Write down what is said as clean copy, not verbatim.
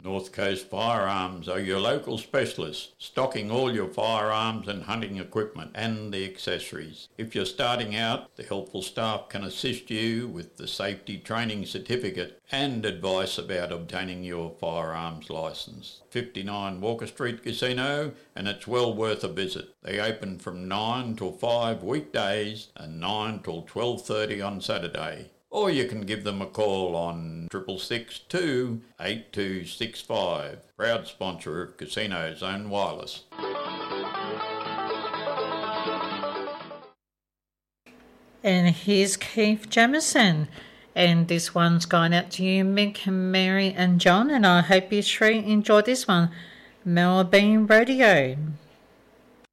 North Coast Firearms are your local specialists, stocking all your firearms and hunting equipment and the accessories. If you're starting out, the helpful staff can assist you with the safety training certificate and advice about obtaining your firearms licence. 59 Walker Street Casino, and it's well worth a visit. They open from 9 till 5 weekdays and 9 till 12:30 on Saturday. Or you can give them a call on 662 8265. Proud sponsor of Casino Zone Wireless. And here's Keith Jamison. And this one's going out to you, Mick, Mary and John. And I hope you three enjoyed this one. Melbourne Rodeo.